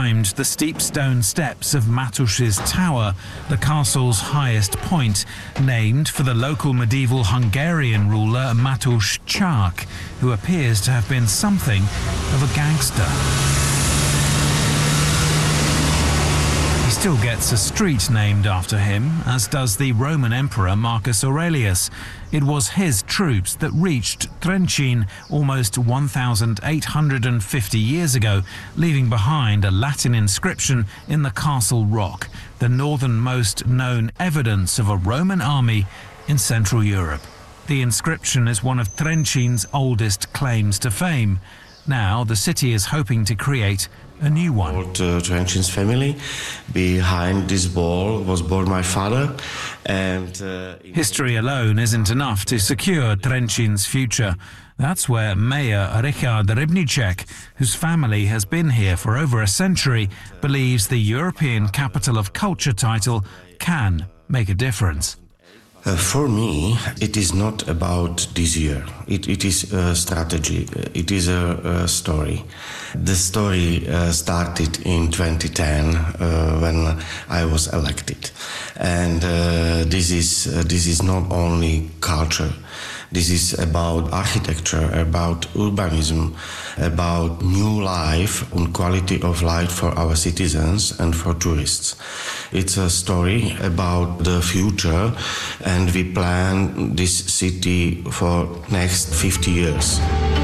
climbed the steep stone steps of Matusz's Tower, the castle's highest point, named for the local medieval Hungarian ruler Matusz Czark, who appears to have been something of a gangster. He still gets a street named after him, as does the Roman Emperor Marcus Aurelius. It was his troops that reached Trenčín almost 1,850 years ago, leaving behind a Latin inscription in the castle rock, the northernmost known evidence of a Roman army in Central Europe. The inscription is one of Trenčín's oldest claims to fame. Now the city is hoping to create a new one. Trenčín's family. Behind this wall was born my father, and history alone isn't enough to secure Trenčín's future. That's where Mayor Richard Rybníček, whose family has been here for over a century, believes the European Capital of Culture title can make a difference. For me, it is not about this year. It is a strategy. It is a story. The story started in 2010 when I was elected, and this is not only culture. This is about architecture, about urbanism, about new life and quality of life for our citizens and for tourists. It's a story about the future, and we plan this city for next 50 years.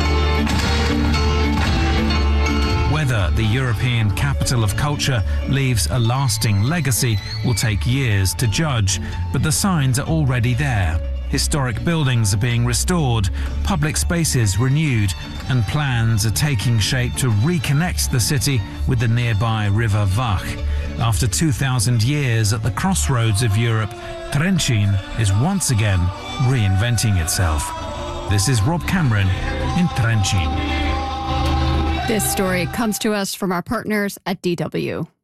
Whether the European Capital of Culture leaves a lasting legacy will take years to judge, but the signs are already there. Historic buildings are being restored, public spaces renewed, and plans are taking shape to reconnect the city with the nearby River Vach. After 2,000 years at the crossroads of Europe, Trenčín is once again reinventing itself. This is Rob Cameron in Trenčín. This story comes to us from our partners at DW.